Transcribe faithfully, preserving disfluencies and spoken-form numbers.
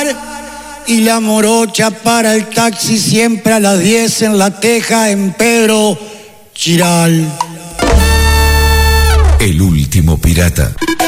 y la morocha para el taxi siempre a las diez en La Teja, en Pedro Chiral. El último pirata.